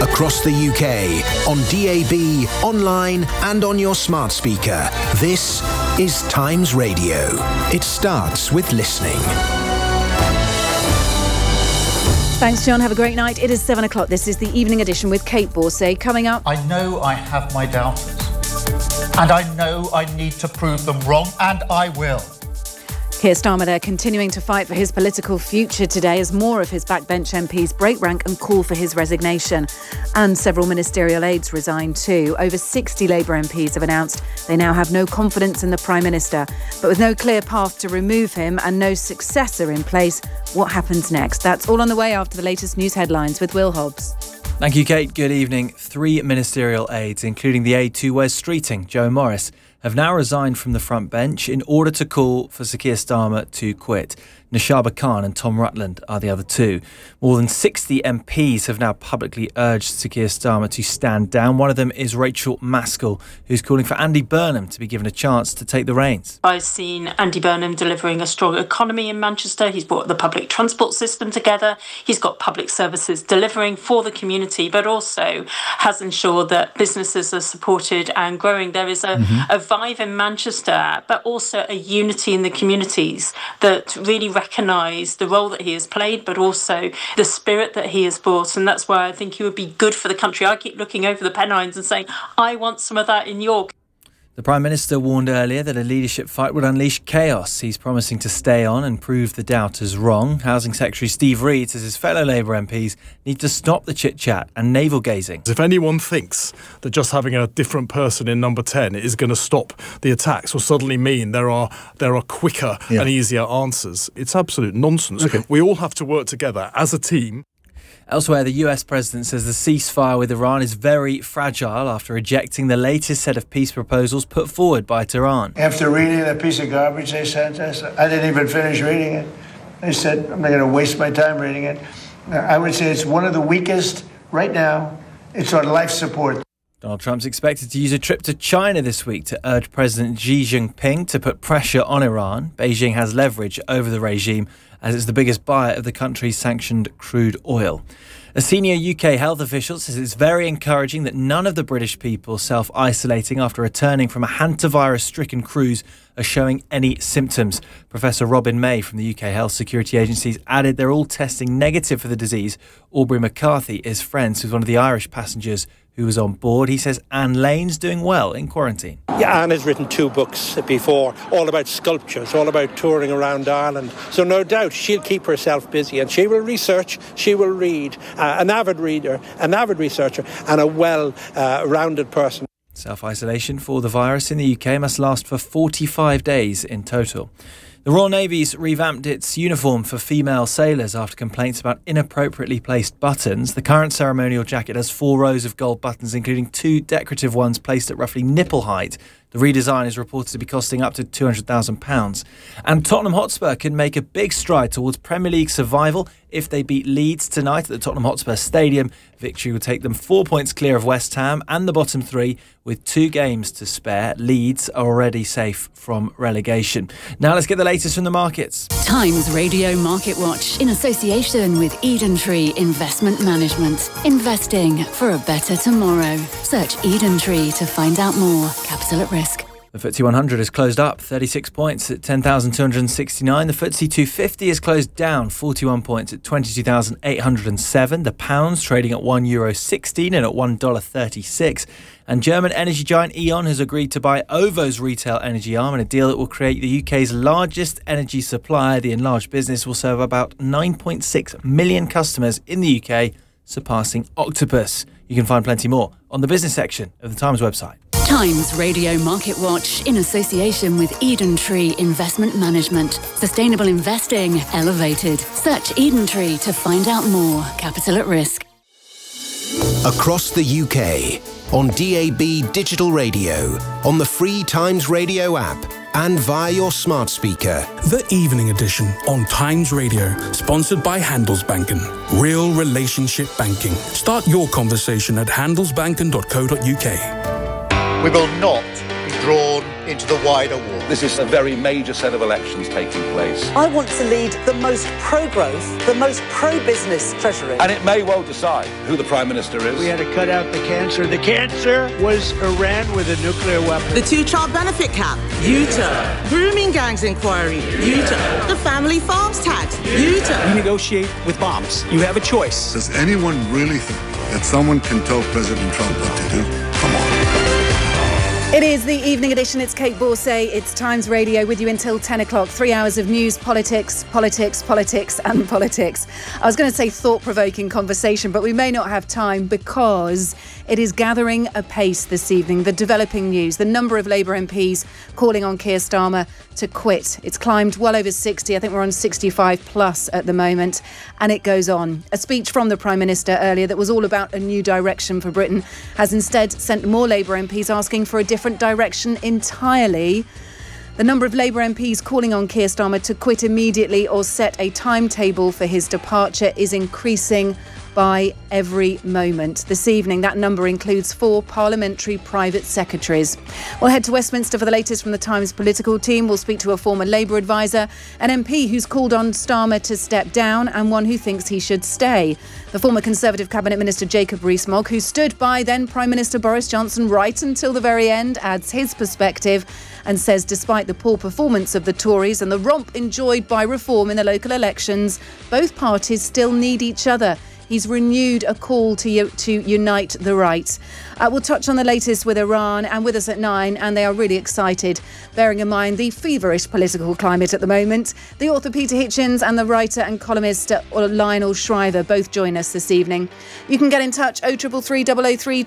Across the UK, on DAB, online and on your smart speaker. This is Times Radio. It starts with listening. Thanks, John. Have a great night. It is 7 o'clock. This is the evening edition with Kate Borsay. Coming up... I know I have my doubters. And I know I need to prove them wrong, and I will. Keir Starmer there continuing to fight for his political future today as more of his backbench MPs break rank and call for his resignation. And several ministerial aides resign too. Over 60 Labour MPs have announced they now have no confidence in the Prime Minister. But with no clear path to remove him and no successor in place, what happens next? That's all on the way after the latest news headlines with Will Hobbs. Thank you, Kate. Good evening. 3 ministerial aides, including the aide to Wes Streeting, Joe Morris, have now resigned from the front bench in order to call for Sir Keir Starmer to quit. Nashaba Khan and Tom Rutland are the other two. More than 60 MPs have now publicly urged Sir Keir Starmer to stand down. One of them is Rachel Maskell, who's calling for Andy Burnham to be given a chance to take the reins. I've seen Andy Burnham delivering a strong economy in Manchester. He's brought the public transport system together. He's got public services delivering for the community, but also has ensured that businesses are supported and growing. There is a vibe in Manchester, but also a unity in the communities that really recognise the role that he has played, but also the spirit that he has brought. And that's why I think he would be good for the country. I keep looking over the Pennines and saying, I want some of that in York. The Prime Minister warned earlier that a leadership fight would unleash chaos. He's promising to stay on and prove the doubters wrong. Housing Secretary Steve Reid says his fellow Labour MPs need to stop the chit-chat and navel-gazing. If anyone thinks that just having a different person in number 10 is going to stop the attacks or suddenly mean there are quicker and easier answers, it's absolute nonsense. Okay. We all have to work together as a team. Elsewhere, the US president says the ceasefire with Iran is very fragile after rejecting the latest set of peace proposals put forward by Tehran. After reading that piece of garbage they sent us, I didn't even finish reading it. They said, I'm not going to waste my time reading it. I would say it's one of the weakest right now. It's on life support. Donald Trump's expected to use a trip to China this week to urge President Xi Jinping to put pressure on Iran. Beijing has leverage over the regime as it's the biggest buyer of the country's sanctioned crude oil. A senior UK health official says it's very encouraging that none of the British people self-isolating after returning from a hantavirus-stricken cruise are showing any symptoms. Professor Robin May from the UK Health Security Agency added they're all testing negative for the disease. Aubrey McCarthy is friends with one of the Irish passengers who was on board. He says Anne Lane's doing well in quarantine. Yeah, Anne has written 2 books before, all about sculptures, all about touring around Ireland. So no doubt she'll keep herself busy and she will research, she will read. An avid reader, an avid researcher and a well-rounded person. Self-isolation for the virus in the UK must last for 45 days in total. The Royal Navy's revamped its uniform for female sailors after complaints about inappropriately placed buttons. The current ceremonial jacket has 4 rows of gold buttons, including 2 decorative ones placed at roughly nipple height. The redesign is reported to be costing up to £200,000. And Tottenham Hotspur can make a big stride towards Premier League survival if they beat Leeds tonight at the Tottenham Hotspur Stadium. Victory will take them 4 points clear of West Ham and the bottom 3 with 2 games to spare. Leeds are already safe from relegation. Now let's get the latest from the markets. Times Radio Market Watch in association with Eden Tree Investment Management. Investing for a better tomorrow. Search Eden Tree to find out more. Capital at risk. The FTSE 100 has closed up 36 points at 10,269. The FTSE 250 has closed down 41 points at 22,807. The pound's trading at €1.16 and at $1.36. And German energy giant E.ON has agreed to buy OVO's retail energy arm in a deal that will create the UK's largest energy supplier. The enlarged business will serve about 9.6 million customers in the UK, surpassing Octopus. You can find plenty more on the business section of the Times website. Times Radio Market Watch in association with Eden Tree Investment Management. Sustainable investing elevated. Search Eden Tree to find out more. Capital at risk. Across the UK, on DAB digital radio, on the free Times Radio app, and via your smart speaker. The Evening Edition on Times Radio, sponsored by Handelsbanken. Real relationship banking. Start your conversation at handelsbanken.co.uk. We will not be drawn into the wider war. This is a very major set of elections taking place. I want to lead the most pro-growth, the most pro-business Treasury. And it may well decide who the Prime Minister is. We had to cut out the cancer. The cancer was Iran with a nuclear weapon. The two-child benefit cap, U-turn. Grooming gangs inquiry, U-turn. The family farms tax, U-turn. You negotiate with bombs. You have a choice. Does anyone really think that someone can tell President Trump what to do? Come on. It is the evening edition. It's Kate Borsay. It's Times Radio with you until 10 o'clock. 3 hours of news, politics, and politics. I was going to say thought-provoking conversation, but we may not have time because it is gathering apace this evening. The developing news, the number of Labour MPs calling on Keir Starmer to quit. It's climbed well over 60. I think we're on 65 plus at the moment. And it goes on. A speech from the Prime Minister earlier that was all about a new direction for Britain has instead sent more Labour MPs asking for a different direction entirely. The number of Labour MPs calling on Keir Starmer to quit immediately or set a timetable for his departure is increasing by every moment. This evening, that number includes 4 parliamentary private secretaries. We'll head to Westminster for the latest from the Times political team. We'll speak to a former Labour advisor, an MP who's called on Starmer to step down and one who thinks he should stay. The former Conservative Cabinet Minister Jacob Rees-Mogg, who stood by then Prime Minister Boris Johnson right until the very end, adds his perspective and says despite the poor performance of the Tories and the romp enjoyed by Reform in the local elections, both parties still need each other. He's renewed a call to unite the right. We'll touch on the latest with Iran and with us at 9, and they are really excited, bearing in mind the feverish political climate at the moment. The author Peter Hitchens and the writer and columnist Lionel Shriver both join us this evening. You can get in touch 0333 003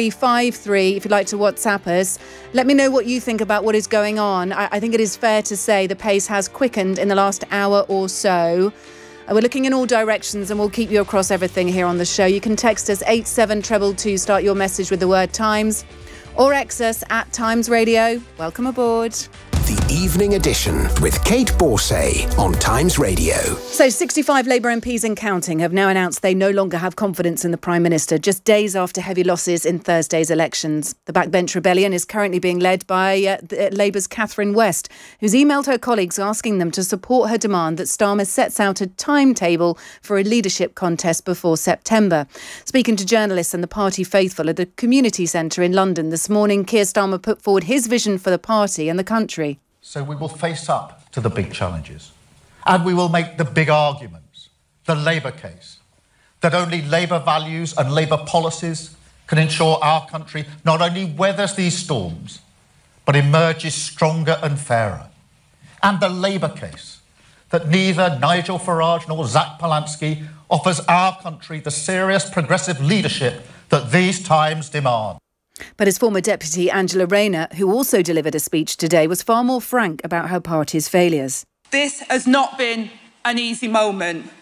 2353 if you'd like to WhatsApp us. Let me know what you think about what is going on. I think it is fair to say the pace has quickened in the last hour or so. We're looking in all directions and we'll keep you across everything here on the show. You can text us 87222, start your message with the word Times, or X us at Times Radio. Welcome aboard. The Evening Edition with Kate Borsay on Times Radio. So 65 Labour MPs and counting have now announced they no longer have confidence in the Prime Minister, just days after heavy losses in Thursday's elections. The backbench rebellion is currently being led by Labour's Catherine West, who's emailed her colleagues asking them to support her demand that Starmer sets out a timetable for a leadership contest before September. Speaking to journalists and the party faithful at the Community Centre in London this morning, Keir Starmer put forward his vision for the party and the country. So we will face up to the big challenges and we will make the big arguments, the Labour case, that only Labour values and Labour policies can ensure our country not only weathers these storms, but emerges stronger and fairer. And the Labour case, that neither Nigel Farage nor Zach Polansky offers our country the serious progressive leadership that these times demand. But his former deputy, Angela Rayner, who also delivered a speech today, was far more frank about her party's failures. This has not been an easy moment.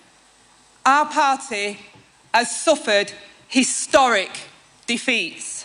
Our party has suffered historic defeats.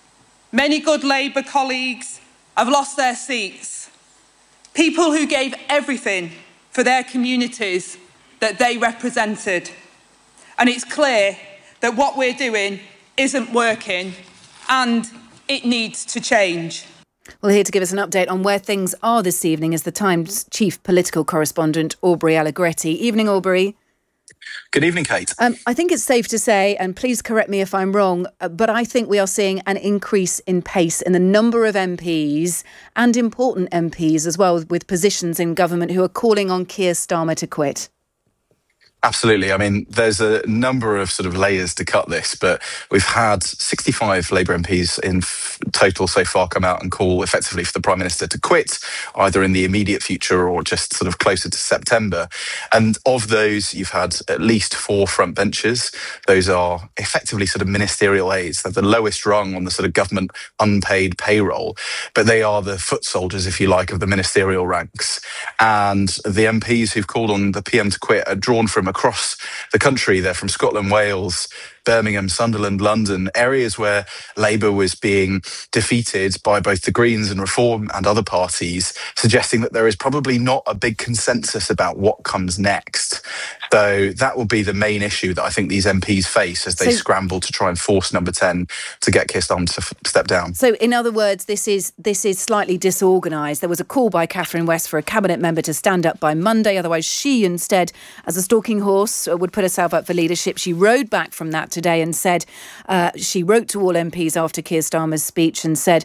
Many good Labour colleagues have lost their seats. People who gave everything for their communities that they represented. And it's clear that what we're doing isn't working. And it needs to change. Well, here to give us an update on where things are this evening is the Times chief political correspondent, Aubrey Allegretti. Evening, Aubrey. Good evening, Kate. I think it's safe to say, and please correct me if I'm wrong, but I think we are seeing an increase in pace in the number of MPs and important MPs as well with positions in government who are calling on Keir Starmer to quit. Absolutely. I mean, there's a number of sort of layers to cut this, but we've had 65 Labour MPs in total so far come out and call effectively for the Prime Minister to quit, either in the immediate future or just sort of closer to September. And of those, you've had at least 4 front benches. Those are effectively sort of ministerial aides. They're the lowest rung on the sort of government unpaid payroll, but they are the foot soldiers, if you like, of the ministerial ranks. And the MPs who've called on the PM to quit are drawn from across the country. They're from Scotland, Wales, Birmingham, Sunderland, London, areas where Labour was being defeated by both the Greens and Reform and other parties, suggesting that there is probably not a big consensus about what comes next. So that will be the main issue that I think these MPs face as they scramble to try and force Number 10 to get Keir Starmer to step down. So, in other words, this is slightly disorganised. There was a call by Catherine West for a cabinet member to stand up by Monday. Otherwise, she instead, as a stalking horse, would put herself up for leadership. She rode back from that today and said she wrote to all MPs after Keir Starmer's speech and said,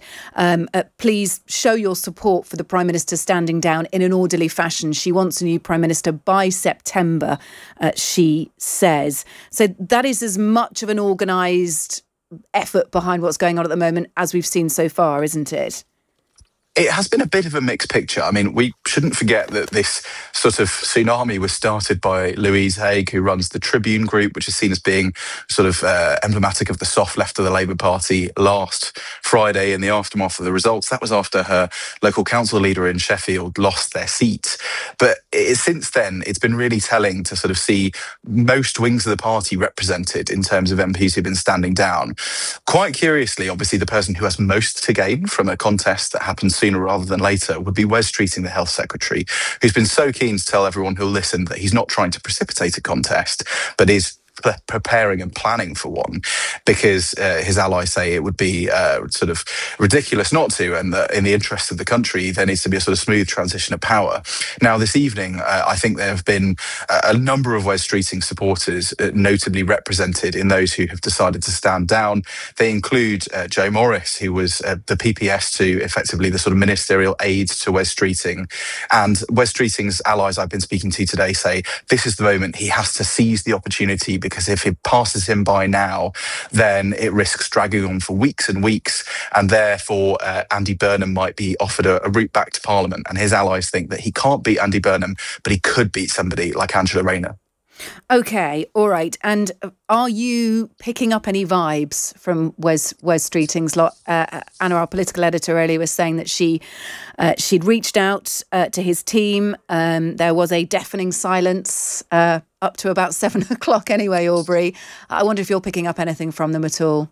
please show your support for the Prime Minister standing down in an orderly fashion. She wants a new Prime Minister by September, she says. So that is as much of an organised effort behind what's going on at the moment as we've seen so far, isn't it? It has been a bit of a mixed picture. I mean, we shouldn't forget that this sort of tsunami was started by Louise Haigh, who runs the Tribune Group, which is seen as being sort of emblematic of the soft left of the Labour Party last Friday in the aftermath of the results. That was after her local council leader in Sheffield lost their seat. But since then, it's been really telling to sort of see most wings of the party represented in terms of MPs who've been standing down. Quite curiously, obviously, the person who has most to gain from a contest that happens sooner rather than later would be Wes Streeting, the Health Secretary, who's been so keen to tell everyone who'll listen that he's not trying to precipitate a contest, but is preparing and planning for one, because his allies say it would be sort of ridiculous not to, and that in the interest of the country there needs to be a sort of smooth transition of power. Now, this evening, I think there have been a number of Wes Streeting supporters notably represented in those who have decided to stand down. They include Joe Morris, who was the PPS to effectively the sort of ministerial aide to Wes Streeting. And Wes Streeting's allies I've been speaking to today say this is the moment he has to seize the opportunity, because if it passes him by now, then it risks dragging on for weeks and weeks, and therefore Andy Burnham might be offered a route back to Parliament. And his allies think that he can't beat Andy Burnham, but he could beat somebody like Angela Rayner. OK, all right. And are you picking up any vibes from Wes Streeting's lot? Anna, our political editor, earlier was saying that she'd reached out to his team. There was a deafening silence up to about 7 o'clock anyway, Aubrey. I wonder if you're picking up anything from them at all.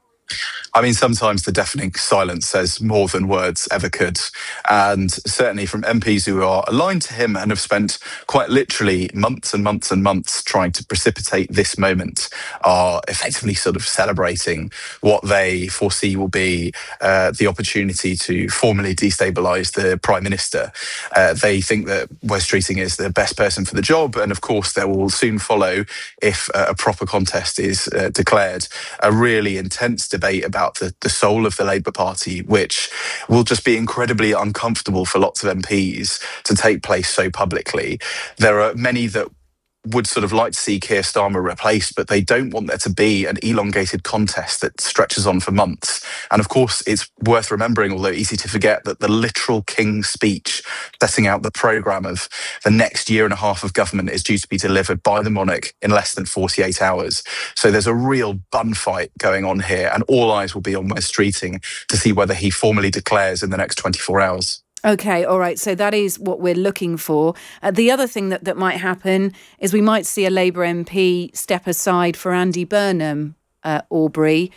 I mean, sometimes the deafening silence says more than words ever could. And certainly from MPs who are aligned to him and have spent quite literally months and months and months trying to precipitate this moment, are effectively sort of celebrating what they foresee will be the opportunity to formally destabilise the Prime Minister. They think that Wes Streeting is the best person for the job. And of course, there will soon follow, if a proper contest is declared, a really intense debate about the soul of the Labour Party, which will just be incredibly uncomfortable for lots of MPs to take place so publicly. There are many that would sort of like to see Keir Starmer replaced, but they don't want there to be an elongated contest that stretches on for months. And of course, it's worth remembering, although easy to forget, that the literal King's speech setting out the programme of the next year and a half of government is due to be delivered by the monarch in less than 48 hours. So there's a real bun fight going on here, and all eyes will be on Wes Streeting to see whether he formally declares in the next 24 hours. OK, all right. So that is what we're looking for. The other thing that might happen is we might see a Labour MP step aside for Andy Burnham, Aubrey.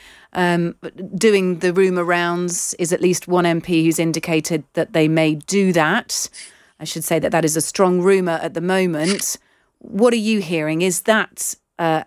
Doing the rumour rounds is at least one MP who's indicated that they may do that. I should say that is a strong rumour at the moment. What are you hearing? Is that a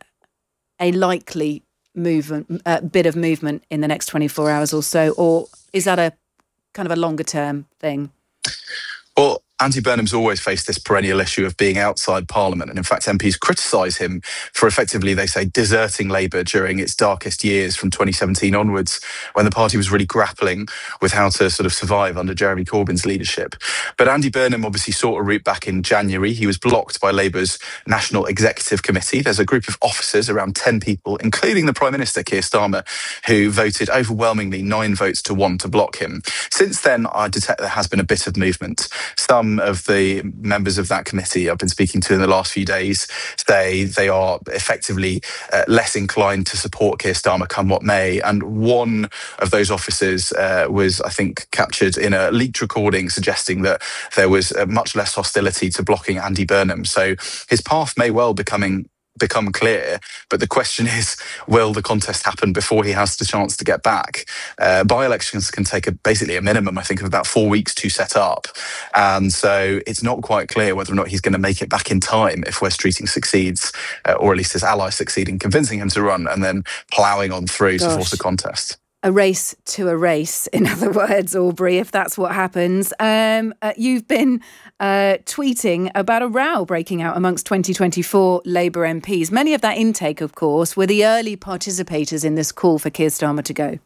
likely movement, bit of movement in the next 24 hours or so? Or is that a kind of a longer term thing? Well, Andy Burnham's always faced this perennial issue of being outside Parliament. And in fact, MPs criticise him for effectively, they say, deserting Labour during its darkest years from 2017 onwards, when the party was really grappling with how to sort of survive under Jeremy Corbyn's leadership. But Andy Burnham obviously sought a route back in January. He was blocked by Labour's National Executive Committee. There's a group of officers, around 10 people, including the Prime Minister, Keir Starmer, who voted overwhelmingly 9 votes to 1 to block him. Since then, I detect there has been a bit of movement. Starmer some of the members of that committee I've been speaking to in the last few days say they are effectively less inclined to support Keir Starmer come what may. And one of those officers was, I think, captured in a leaked recording suggesting that there was much less hostility to blocking Andy Burnham. So his path may well become clear, but the question is, will the contest happen before he has the chance to get back? By-elections can take basically a minimum, I think, of about 4 weeks to set up, and so it's not quite clear whether or not he's going to make it back in time if Wes Streeting succeeds, or at least his allies succeed in convincing him to run and then ploughing on through to force a contest. A race to a race, in other words, Aubrey, if that's what happens. You've been tweeting about a row breaking out amongst 2024 Labour MPs. Many of that intake, of course, were the early participators in this call for Keir Starmer to go.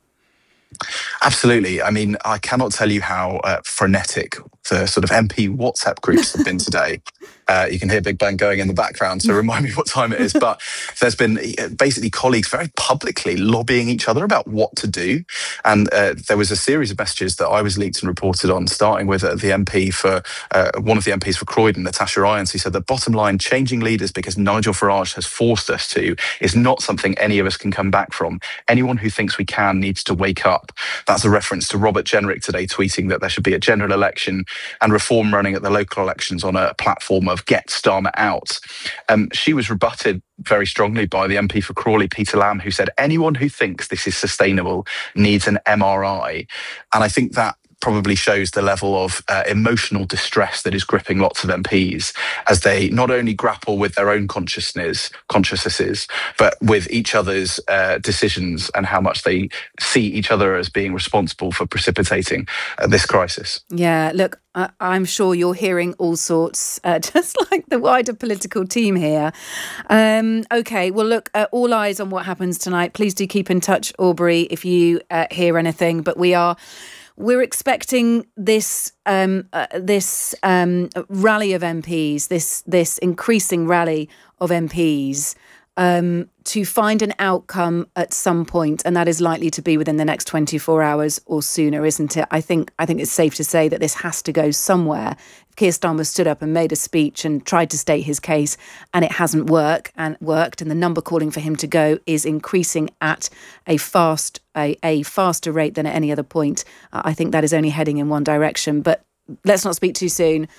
Absolutely. I mean, I cannot tell you how frenetic the sort of MP WhatsApp groups have been today. You can hear Big Ben going in the background, so remind me what time it is. But there's been basically colleagues very publicly lobbying each other about what to do. And there was a series of messages that I was leaked and reported on, starting with the MP for one of the MPs for Croydon, Natasha Irons, who said that bottom line, changing leaders because Nigel Farage has forced us to is not something any of us can come back from. Anyone who thinks we can needs to wake up. That's a reference to Robert Jenrick today tweeting that there should be a general election and reform running at the local elections on a platform of get Starmer out. She was rebutted very strongly by the MP for Crawley, Peter Lamb, who said anyone who thinks this is sustainable needs an MRI. And I think that probably shows the level of emotional distress that is gripping lots of MPs as they not only grapple with their own consciousnesses, but with each other's decisions and how much they see each other as being responsible for precipitating this crisis. Yeah, look, I'm sure you're hearing all sorts, just like the wider political team here. OK, well, look, all eyes on what happens tonight. Please do keep in touch, Aubrey, if you hear anything. But we're expecting this rally of MPs, this increasing rally of MPs, to find an outcome at some point, and that is likely to be within the next 24 hours or sooner, isn't it? I think it's safe to say that this has to go somewhere. If Keir Starmer stood up and made a speech and tried to state his case, and it hasn't worked, and the number calling for him to go is increasing at a faster rate than at any other point, I think that is only heading in one direction. But let's not speak too soon.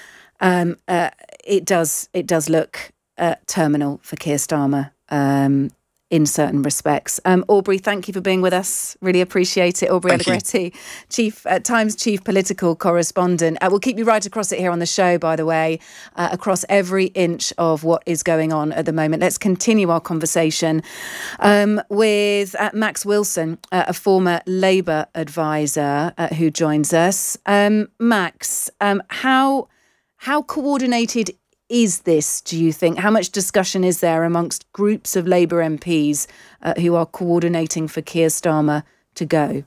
It does look terminal for Keir Starmer in certain respects. Aubrey, thank you for being with us. Really appreciate it. Aubrey Allegretti, Times Chief Political Correspondent. We'll keep you right across it here on the show, by the way, across every inch of what is going on at the moment. Let's continue our conversation with Max Wilson, a former Labour advisor who joins us. Max, how coordinated is this, do you think? How much discussion is there amongst groups of Labour MPs who are coordinating for Keir Starmer to go?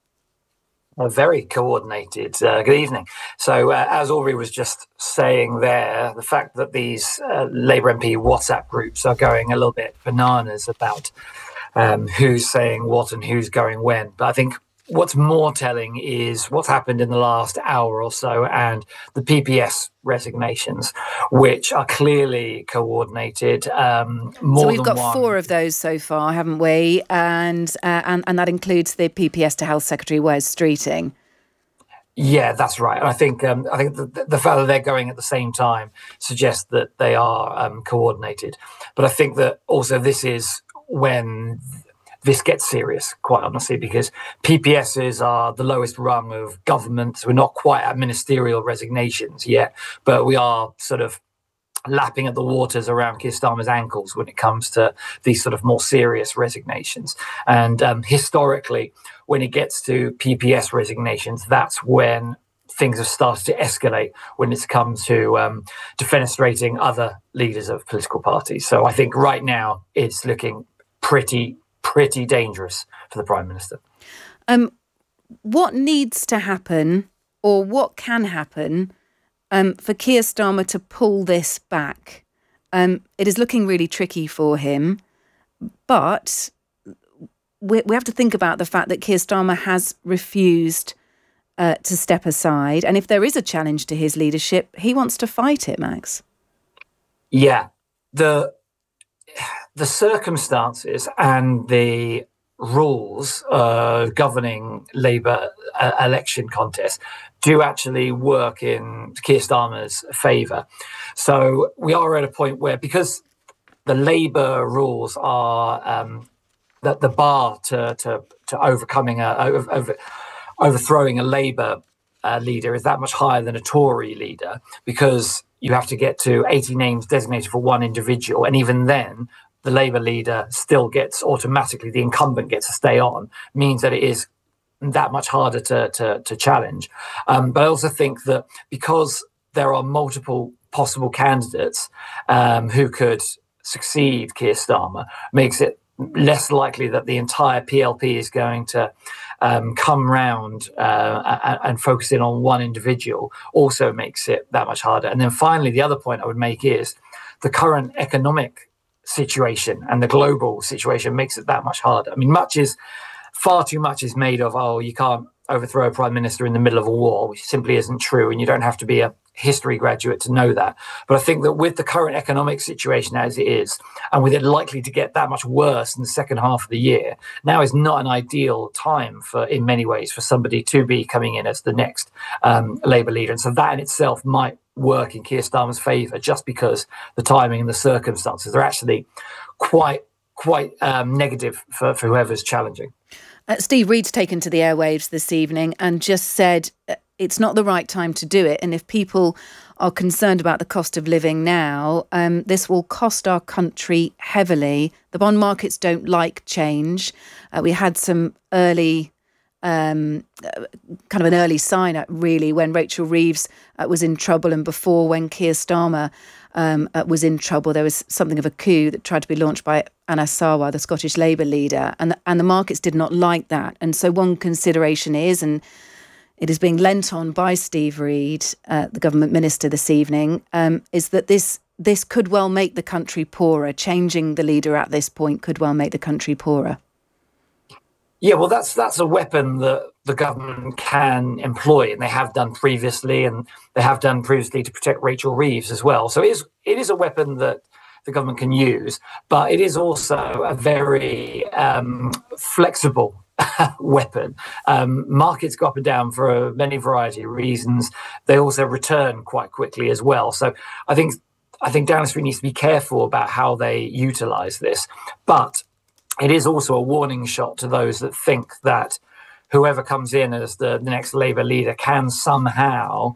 Very coordinated. Good evening. So as Aubrey was just saying there, the fact that these Labour MP WhatsApp groups are going a little bit bananas about who's saying what and who's going when. But I think what's more telling is what's happened in the last hour or so and the PPS resignations, which are clearly coordinated. So we've got 4 of those so far, haven't we? And that includes the PPS to Health Secretary Wes Streeting. Yeah, that's right. And I think the fact that they're going at the same time suggests that they are coordinated. But I think that also this is when this gets serious, quite honestly, because PPSs are the lowest rung of government. We're not quite at ministerial resignations yet, but we are sort of lapping at the waters around Keir Starmer's ankles when it comes to these sort of more serious resignations. And historically, when it gets to PPS resignations, that's when things have started to escalate when it's come to defenestrating other leaders of political parties. So I think right now it's looking pretty dangerous for the Prime Minister. What needs to happen, or what can happen, for Keir Starmer to pull this back? It is looking really tricky for him, but we have to think about the fact that Keir Starmer has refused to step aside. And if there is a challenge to his leadership, he wants to fight it, Max. Yeah. The circumstances and the rules governing Labour election contests do actually work in Keir Starmer's favour. So we are at a point where, because the Labour rules are that the bar to overcoming overthrowing a Labour leader is that much higher than a Tory leader, because you have to get to 80 names designated for one individual, and even then the Labour leader still gets automatically, the incumbent gets to stay on, means that it is that much harder to challenge. But I also think that because there are multiple possible candidates who could succeed Keir Starmer, makes it less likely that the entire PLP is going to come round and focus in on one individual, also makes it that much harder. And then finally, the other point I would make is the current economic situation and the global situation makes it that much harder. I mean, far too much is made of, you can't overthrow a prime minister in the middle of a war, which simply isn't true, and you don't have to be a history graduate to know that. But I think that with the current economic situation as it is, and with it likely to get that much worse in the second half of the year, now is not an ideal time in many ways, for somebody to be coming in as the next Labour leader. And so that in itself might work in Keir Starmer's favour, just because the timing and the circumstances are actually quite negative for whoever's challenging. Steve Reed's taken to the airwaves this evening and just said it's not the right time to do it. And if people are concerned about the cost of living now, this will cost our country heavily. The bond markets don't like change. We had some early, kind of an early sign up, really, when Rachel Reeves was in trouble, and before, when Keir Starmer was in trouble. There was something of a coup that tried to be launched by Anas Sarwar, the Scottish Labour leader, and the markets did not like that. And so one consideration is, and it is being lent on by Steve Reed, the government minister this evening, is that this could well make the country poorer. Changing the leader at this point could well make the country poorer. Yeah, well, that's a weapon that the government can employ, and they have done previously, and they have done previously to protect Rachel Reeves as well. So it is a weapon that the government can use, but it is also a very flexible weapon. Markets go up and down for a many variety of reasons. They also return quite quickly as well. So I think Downing Street needs to be careful about how they utilise this, but it is also a warning shot to those that think that whoever comes in as the next Labour leader can somehow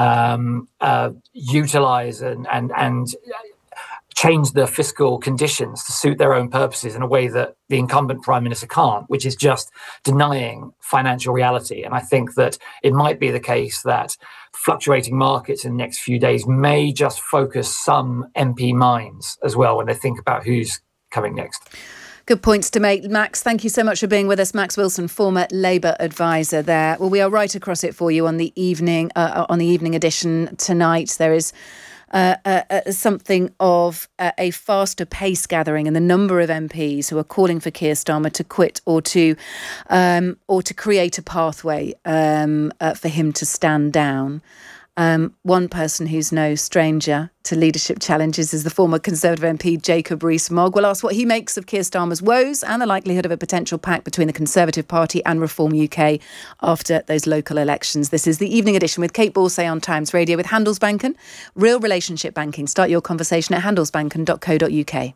utilise and change the fiscal conditions to suit their own purposes in a way that the incumbent Prime Minister can't, which is just denying financial reality. And I think that it might be the case that fluctuating markets in the next few days may just focus some MP minds as well when they think about who's coming next. Good points to make, Max. Thank you so much for being with us, Max Wilson, former Labour advisor there. Well, we are right across it for you on the evening edition tonight. There is something of a faster pace gathering in the number of MPs who are calling for Keir Starmer to quit or to create a pathway for him to stand down. One person who's no stranger to leadership challenges is the former Conservative MP Jacob Rees-Mogg. We'll ask what he makes of Keir Starmer's woes and the likelihood of a potential pact between the Conservative Party and Reform UK after those local elections. This is the Evening Edition with Kate Borsay on Times Radio with Handelsbanken. Real relationship banking. Start your conversation at handelsbanken.co.uk.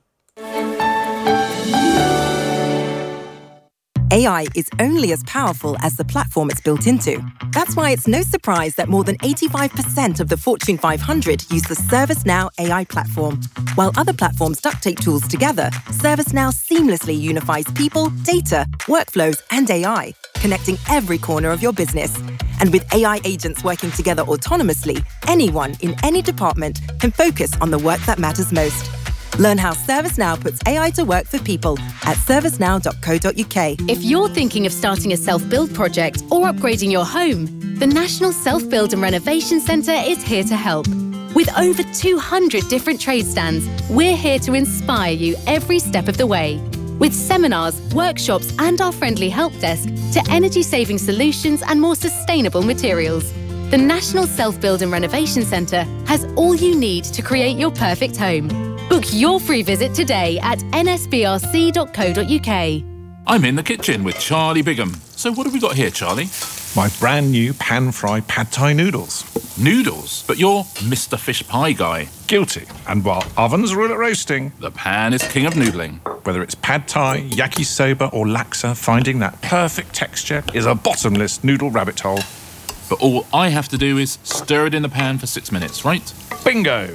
AI is only as powerful as the platform it's built into. That's why it's no surprise that more than 85% of the Fortune 500 use the ServiceNow AI platform. While other platforms duct tape tools together, ServiceNow seamlessly unifies people, data, workflows, and AI, connecting every corner of your business. And with AI agents working together autonomously, anyone in any department can focus on the work that matters most. Learn how ServiceNow puts AI to work for people at servicenow.co.uk. If you're thinking of starting a self-build project or upgrading your home, the National Self-Build and Renovation Centre is here to help. With over 200 different trade stands, we're here to inspire you every step of the way. with seminars, workshops and our friendly help desk to energy-saving solutions and more sustainable materials. The National Self-Build and Renovation Centre has all you need to create your perfect home. Book your free visit today at nsbrc.co.uk. I'm in the kitchen with Charlie Bigham. So what have we got here, Charlie? My brand new pan-fried pad thai noodles. Noodles? But you're Mr. Fish Pie guy. Guilty. And while ovens rule at roasting, the pan is king of noodling. Whether it's pad thai, yakisoba or laksa, finding that perfect texture is a bottomless noodle rabbit hole. But all I have to do is stir it in the pan for 6 minutes, right? Bingo!